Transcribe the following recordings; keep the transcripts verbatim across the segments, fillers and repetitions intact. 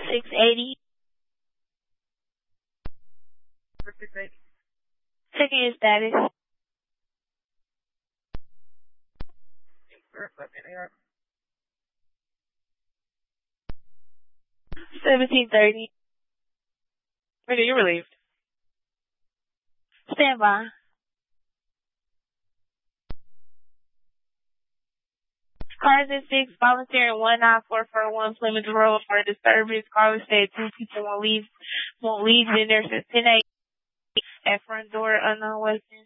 six eighty. six eighty. Checking your status. seventeen thirty. Ready, you're relieved. Stand by. Cars at six, volunteer one nine four four one Plymouth Road for disturbance. Caller said two people won't leave, won't leave. Then there's a ten eight at front door, unknown Western.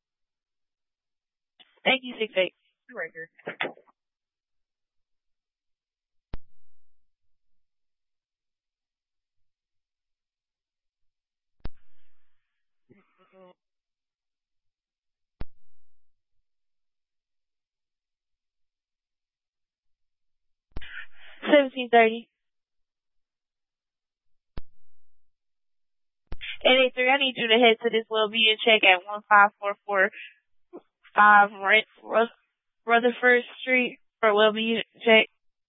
Thank you, six eight. Right here. seventeen thirty. eight eight three, I need you to head to this well-being check at one five four four five Rutherford Street for well-being check.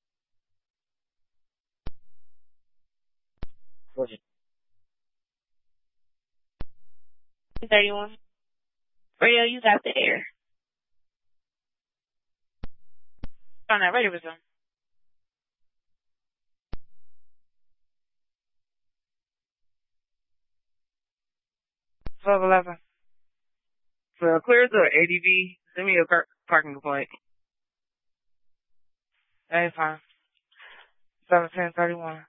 thirty-one. Radio, you got the air. On that radio resume. twelve eleven. So clear to A D V. Send me a car- parking complaint. That fine. seventeen thirty-one.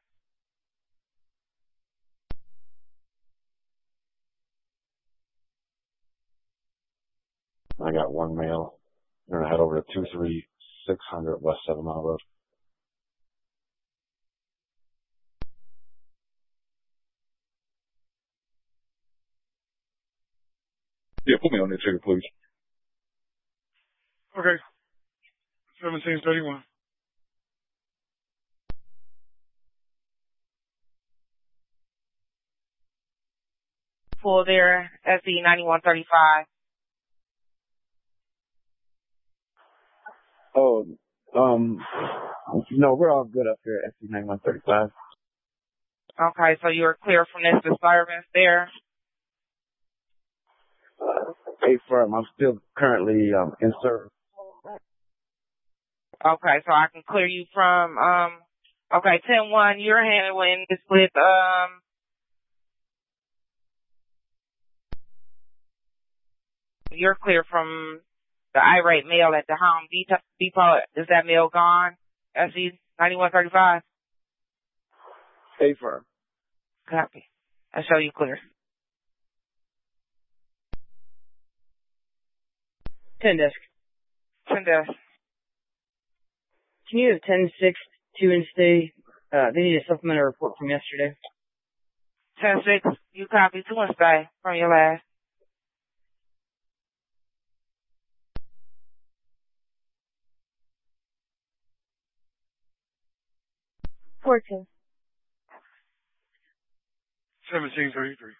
I got one mail. I'm going to head over to two three six hundred West seven Mile Road. Yeah, put me on that ticket, please. Okay. seventeen thirty-one. Full there, S E ninety-one thirty-five. Oh, um, no, we're all good up here at S C ninety-one thirty-five. Okay, so you're clear from this disturbance there? Uh, hey, firm, I'm still currently um, in service. Okay, so I can clear you from, um, okay, ten one, you're handling this with, um, you're clear from the irate mail at the Home Depot. Is that mail gone? S E ninety-one thirty-five? Hey, firm. Copy. I show you clear. ten desk. ten desk. Can you have ten six two and stay? Uh, they need a supplemental report from yesterday. ten six, you copy two and stay from your last. fourteen. seventeen thirty-three.